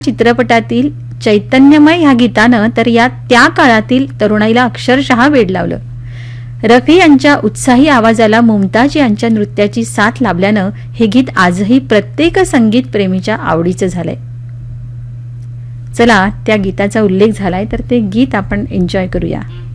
चित्रपटातील चैतन्यमय ह्या गीतानं तर त्या काळातील तरुणाईला अक्षरशः वेड लावलं. रफी यांच्या उत्साही आवाजाला मुमताज यांच्या नृत्याची साथ लाभल्यानं हे गीत आजही प्रत्येक संगीत प्रेमीच्या आवडीचं झालंय. चला, त्या गीताचा उल्लेख झालाय तर ते गीत आपण एन्जॉय करूया.